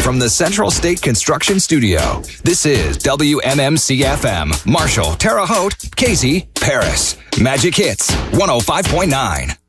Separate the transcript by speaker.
Speaker 1: from the Central State Construction Studio, this is WMMC-FM, Marshall, Terre Haute, Casey, Paris. Magic Hits 105.9.